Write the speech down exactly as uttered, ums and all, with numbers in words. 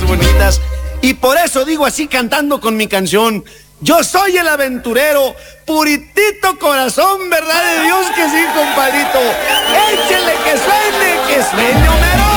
bonitas. Y por eso digo así cantando con mi canción: yo soy el aventurero, puritito corazón, verdad de Dios que sí, compadrito. Échele que suene, que suene, Homero.